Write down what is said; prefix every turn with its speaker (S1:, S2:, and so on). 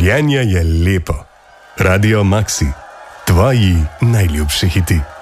S1: Življenje je lepo. Radio Maxi, tvoji najljubši hiti.